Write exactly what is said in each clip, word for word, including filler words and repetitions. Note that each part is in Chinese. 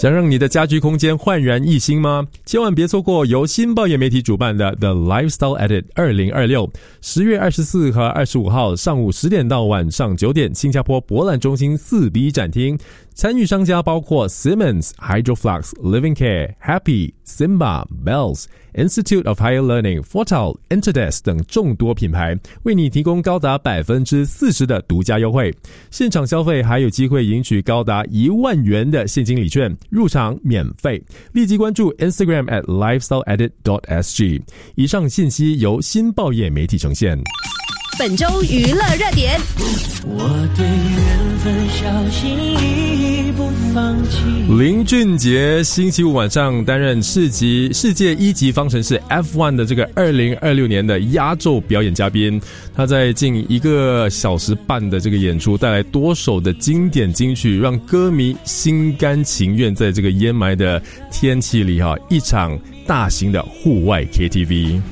想让你的家居空间焕然一新吗？千万别错过由新报业媒体主办的 The Lifestyle Edit 二零二六，十月二十四和二十五号上午十点到晚上九点，新加坡博览中心四 B 展厅。参与商家包括 Siemens、Hydroflux、Living Care、Happy、Simba、Bells、Institute of Higher Learning、Fortal、Interdesk 等众多品牌，为你提供高达 百分之四十 的独家优惠。现场消费还有机会赢取高达一万元的现金礼券，入场免费。立即关注 Instagram at lifestyle edit dot s g。 以上信息由新报业媒体呈现。 本周娱乐热点， 我对缘分小心翼翼不放弃。 林俊杰星期五晚上担任世级世界一级方程式 F 一 的这个二零二六年的压轴表演嘉宾，他在近一个小时半的这个演出带来多首的经典金曲，让歌迷心甘情愿在这个烟霾的天气里哈，一场大型的户外 K T V。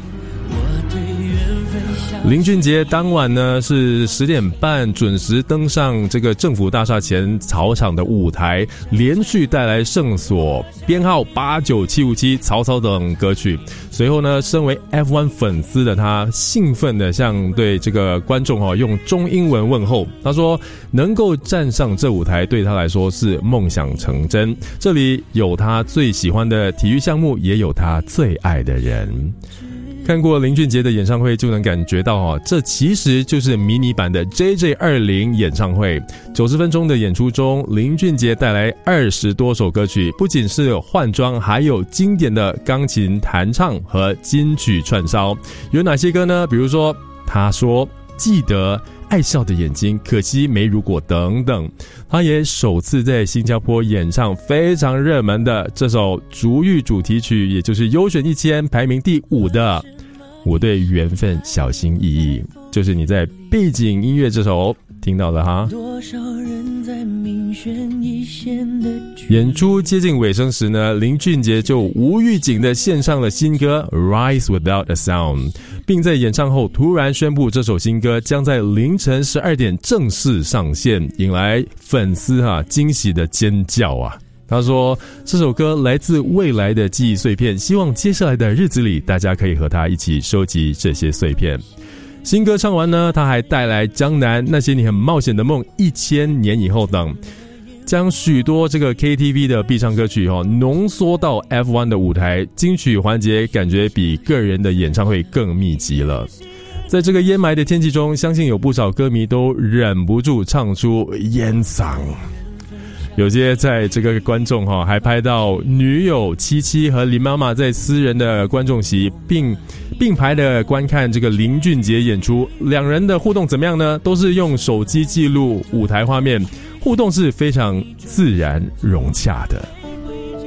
林俊杰当晚呢是十点半准时登上这个政府大厦前草场的舞台，连续带来圣所、编号八九七五七、曹操等歌曲。随后呢，身为 F 一 粉丝的他兴奋地向对这个观众哦用中英文问候。他说，能够站上这舞台对他来说是梦想成真，这里有他最喜欢的体育项目，也有他最爱的人。看过林俊杰的演唱会就能感觉到哦，这其实就是迷你版的 J J 二十 演唱会。九十分钟的演出中，林俊杰带来二十多首歌曲，不仅是换装，还有经典的钢琴弹唱和金曲串烧。有哪些歌呢？比如说他说、记得、爱笑的眼睛、可惜没如果等等。他也首次在新加坡演唱非常热门的这首逐玉主题曲，也就是优选一千排名第五的我对缘分小心翼翼，就是你在背景音乐这首听到了哈。 多少人在命悬一线的演出接近尾声时呢，林俊杰就无预警地献上了新歌 Rise Without a Sound， 并在演唱后突然宣布这首新歌将在凌晨十二点正式上线，引来粉丝啊惊喜的尖叫啊。他说，这首歌来自未来的记忆碎片，希望接下来的日子里大家可以和他一起收集这些碎片。新歌唱完呢，他还带来江南、那些你很冒险的梦、一千年以后等，将许多这个 K T V 的必唱歌曲哦浓缩到 F 一 的舞台，金曲环节感觉比个人的演唱会更密集了。在这个烟霾的天气中，相信有不少歌迷都忍不住唱出烟嗓。有些在这个观众哈还拍到女友七七和林妈妈在私人的观众席并并排的观看这个林俊杰演出，两人的互动怎么样呢？都是用手机记录舞台画面，互动是非常自然融洽的。